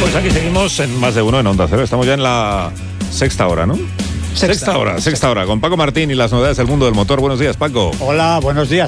Pues aquí seguimos en Más de Uno en Onda Cero. Estamos ya en la sexta hora, ¿no? Sexta hora, con Paco Martín y las novedades del mundo del motor. Buenos días, Paco. Hola, buenos días.